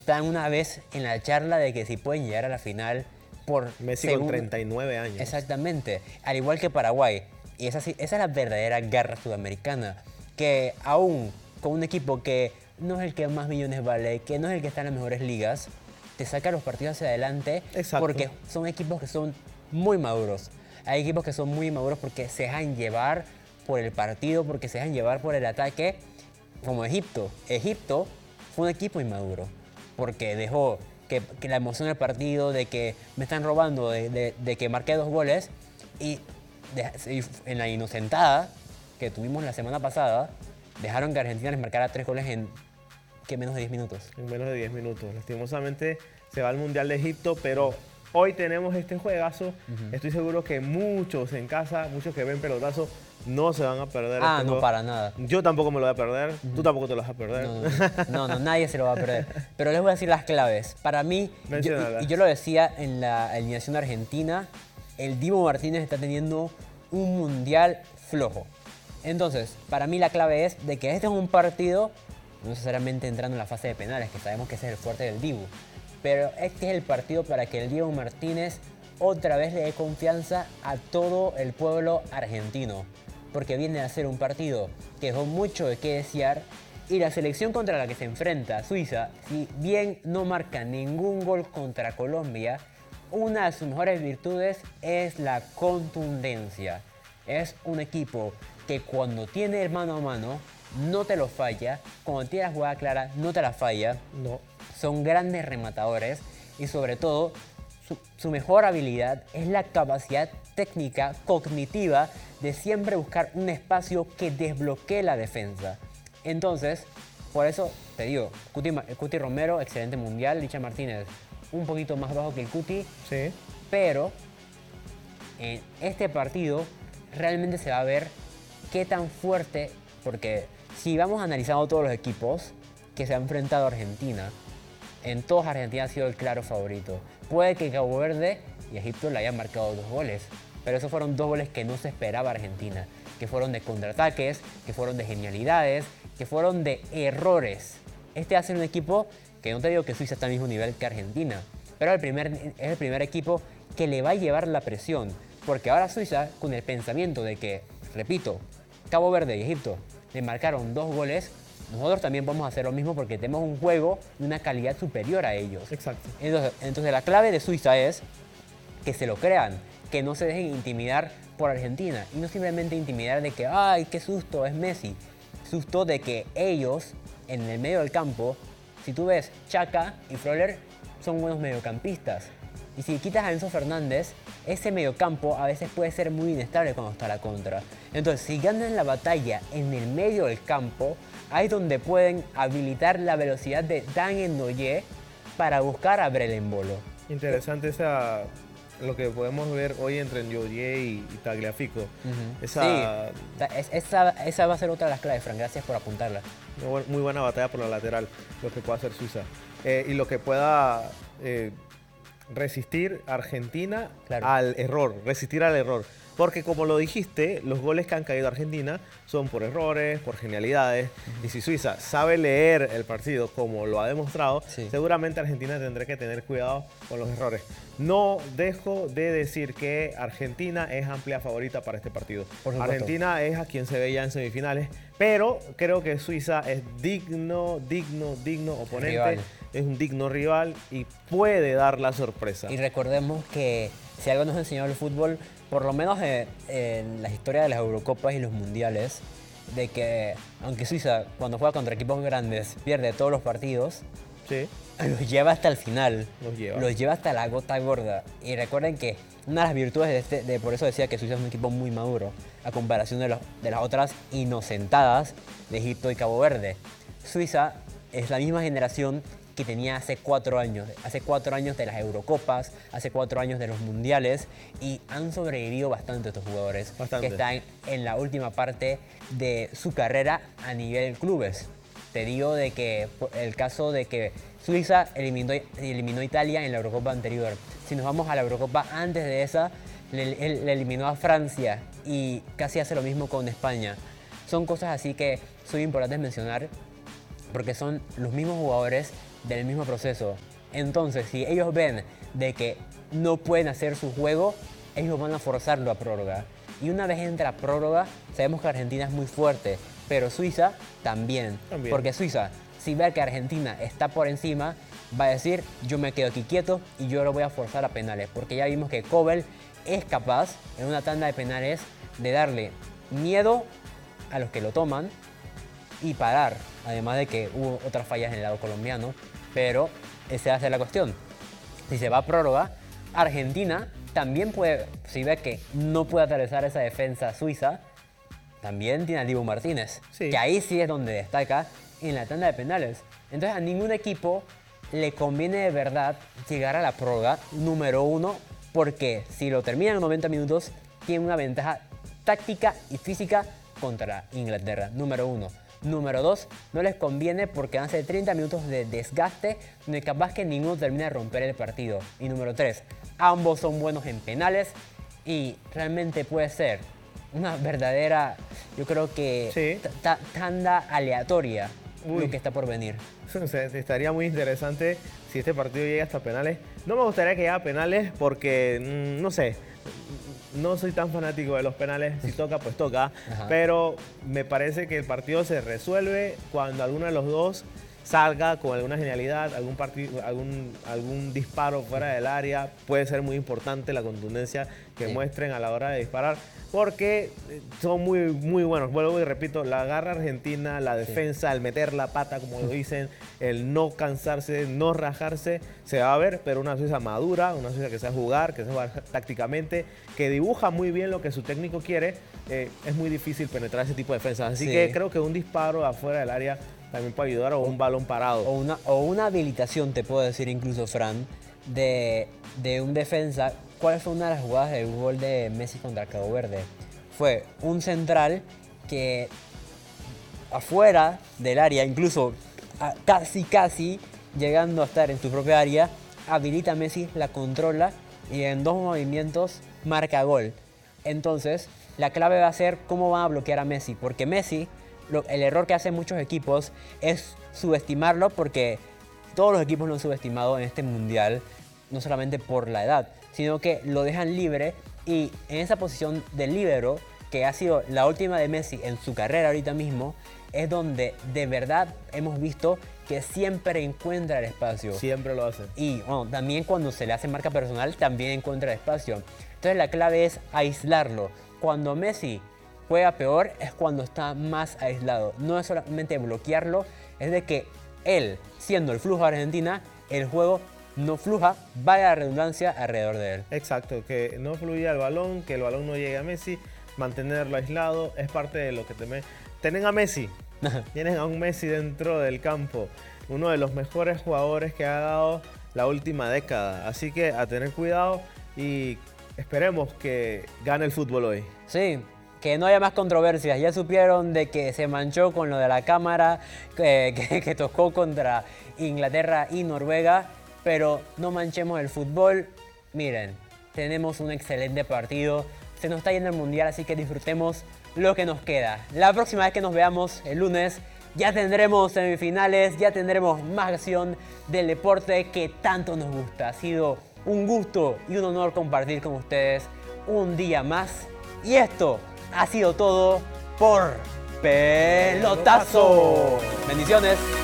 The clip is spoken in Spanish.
están una vez en la charla de que si pueden llegar a la final por Messi con 39 años. Exactamente, al igual que Paraguay. Y esa es la verdadera garra sudamericana, que aún con un equipo que no es el que más millones vale, que no es el que está en las mejores ligas, te saca los partidos hacia adelante. Exacto. Porque son equipos que son muy maduros. Hay equipos que son muy maduros porque se dejan llevar por el partido, porque se dejan llevar por el ataque, como Egipto. Egipto fue un equipo inmaduro, porque dejó que la emoción del partido, de que me están robando, de que marqué 2 goles, y en la inocentada que tuvimos la semana pasada, dejaron que Argentina les marcara 3 goles en menos de 10 minutos. En menos de 10 minutos. Lastimosamente se va al Mundial de Egipto, pero hoy tenemos este juegazo. Estoy seguro que muchos en casa, muchos que ven pelotazo, no se van a perder. Ah, no, para nada. Yo tampoco me lo voy a perder, tú tampoco te lo vas a perder. No, nadie se lo va a perder. Pero les voy a decir las claves. Para mí, yo lo decía en la eliminación de Argentina, el Dibu Martínez está teniendo un mundial flojo. Entonces, para mí la clave es de que este es un partido, no necesariamente entrando en la fase de penales, que sabemos que ese es el fuerte del Dibu, pero este es el partido para que el Dibu Martínez otra vez le dé confianza a todo el pueblo argentino, porque viene a ser un partido que dejó mucho de qué desear, y la selección contra la que se enfrenta, Suiza, si bien no marca ningún gol contra Colombia, una de sus mejores virtudes es la contundencia. Es un equipo que cuando tiene el mano a mano no te lo falla, cuando tiene la jugada clara no te la falla. No. Son grandes rematadores y sobre todo su mejor habilidad es la capacidad técnica, cognitiva, de siempre buscar un espacio que desbloquee la defensa. Entonces, por eso te digo, Cuti Romero, excelente mundial, Licha Martínez, un poquito más bajo que el Cuti, Sí. pero en este partido realmente se va a ver qué tan fuerte, porque si vamos analizando todos los equipos que se ha enfrentado a Argentina, en todos Argentina ha sido el claro favorito. Puede que Cabo Verde y Egipto le hayan marcado 2 goles, pero esos fueron 2 goles que no se esperaba Argentina, que fueron de contraataques, que fueron de genialidades, que fueron de errores. Este hace un equipo que no te digo que Suiza está al mismo nivel que Argentina, pero es el primer equipo que le va a llevar la presión, porque ahora Suiza, con el pensamiento de que, repito, Cabo Verde y Egipto le marcaron 2 goles, nosotros también podemos hacer lo mismo porque tenemos un juego de una calidad superior a ellos. Exacto. Entonces la clave de Suiza es que se lo crean, que no se dejen intimidar por Argentina. Y no simplemente intimidar de que, ay, qué susto, es Messi. Susto de que ellos, en el medio del campo, si tú ves, Chaka y Fröller son buenos mediocampistas. Y si quitas a Enzo Fernández, ese mediocampo a veces puede ser muy inestable cuando está la contra. Entonces, si ganan la batalla en el medio del campo, ahí es donde pueden habilitar la velocidad de Dan Endoye para buscar a Brelembolo. Interesante lo que podemos ver hoy entre Ndoye y Tagliafico. Sí, esa va a ser otra de las claves, Fran. Gracias por apuntarla. Una muy buena batalla por la lateral, lo que pueda hacer Suiza. Y lo que pueda resistir Argentina al error, resistir al error. Porque como lo dijiste, los goles que han caído a Argentina son por errores, por genialidades. Y si Suiza sabe leer el partido como lo ha demostrado, seguramente Argentina tendrá que tener cuidado con los errores. No dejo de decir que Argentina es amplia favorita para este partido. Argentina es a quien se ve ya en semifinales, pero creo que Suiza es digno oponente. Rival. Es un digno rival y puede dar la sorpresa. Y recordemos que si algo nos ha enseñado el fútbol, por lo menos en la historia de las Eurocopas y los Mundiales, de que aunque Suiza cuando juega contra equipos grandes pierde todos los partidos, los lleva hasta el final, los lleva hasta la gota gorda. Y recuerden que una de las virtudes por eso decía que Suiza es un equipo muy maduro, a comparación de las otras inocentadas de Egipto y Cabo Verde. Suiza es la misma generación que tenía hace 4 años de las Eurocopas, hace 4 años de los Mundiales, y han sobrevivido bastante estos jugadores que están en la última parte de su carrera a nivel clubes. Te digo de que el caso de que Suiza eliminó a Italia en la Eurocopa anterior. Si nos vamos a la Eurocopa antes de esa, le eliminó a Francia y casi hace lo mismo con España. Son cosas así que son importantes mencionar porque son los mismos jugadores del mismo proceso. Entonces, si ellos ven de que no pueden hacer su juego, ellos van a forzarlo a prórroga. Y una vez entra a prórroga, sabemos que Argentina es muy fuerte, pero Suiza también. Porque Suiza, si ve que Argentina está por encima, va a decir, yo me quedo aquí quieto y yo lo voy a forzar a penales. Porque ya vimos que Kobel es capaz, en una tanda de penales, de darle miedo a los que lo toman y parar. Además de que hubo otras fallas en el lado colombiano, pero esa va a ser la cuestión. Si se va a prórroga, Argentina también puede, si ve que no puede atravesar esa defensa suiza, también tiene a Dibu Martínez, que ahí sí es donde destaca en la tanda de penales. Entonces a ningún equipo le conviene de verdad llegar a la prórroga número 1, porque si lo terminan en 90 minutos, tiene una ventaja táctica y física contra Inglaterra, número 1. Número 2, no les conviene porque van a ser 30 minutos de desgaste donde capaz que ninguno termina de romper el partido. Y número 3, ambos son buenos en penales y realmente puede ser una verdadera, yo creo que tanda aleatoria lo que está por venir. O sea, estaría muy interesante si este partido llega hasta penales. No me gustaría que llegue a penales porque, no sé, no soy tan fanático de los penales. Si toca, pues toca. Pero me parece que el partido se resuelve cuando alguno de los dos salga con alguna genialidad, algún disparo fuera del área. Puede ser muy importante la contundencia que muestren a la hora de disparar, porque son muy, muy buenos. Vuelvo y repito, la garra argentina, la defensa, el meter la pata, como lo dicen, el no cansarse, no rajarse, se va a ver, pero una Suiza madura, una Suiza que sabe jugar, que sabe jugar tácticamente, que dibuja muy bien lo que su técnico quiere. Es muy difícil penetrar ese tipo de defensas. Así que creo que un disparo afuera del área también puede ayudar, o un balón parado. O una habilitación, te puedo decir incluso, Fran, de un defensa. ¿Cuál fue una de las jugadas del gol de Messi contra Cabo Verde? Fue un central que afuera del área, incluso casi llegando a estar en su propia área, habilita a Messi, la controla y en 2 movimientos marca gol. Entonces, la clave va a ser cómo van a bloquear a Messi, porque Messi, el error que hacen muchos equipos es subestimarlo, porque todos los equipos lo han subestimado en este mundial, no solamente por la edad, sino que lo dejan libre, y en esa posición de líbero, que ha sido la última de Messi en su carrera ahorita mismo, es donde de verdad hemos visto que siempre encuentra el espacio. Siempre lo hace. Y bueno, también cuando se le hace marca personal, también encuentra el espacio. Entonces la clave es aislarlo. Cuando Messi juega peor es cuando está más aislado. No es solamente bloquearlo, es de que él, siendo el flujo de Argentina, el juego no fluja, vaya la redundancia, alrededor de él. Exacto, que no fluya el balón, que el balón no llegue a Messi, mantenerlo aislado, es parte de lo que tienen a Messi. Tienen a un Messi dentro del campo, uno de los mejores jugadores que ha dado la última década. Así que a tener cuidado y esperemos que gane el fútbol hoy. Sí, que no haya más controversias. Ya supieron de que se manchó con lo de la cámara que tocó contra Inglaterra y Noruega, pero no manchemos el fútbol. Miren, tenemos un excelente partido. Se nos está yendo el mundial, así que disfrutemos lo que nos queda. La próxima vez que nos veamos, el lunes, ya tendremos semifinales, ya tendremos más acción del deporte que tanto nos gusta. Ha sido un gusto y un honor compartir con ustedes un día más. Y esto ha sido todo por Pelotazo. Bendiciones.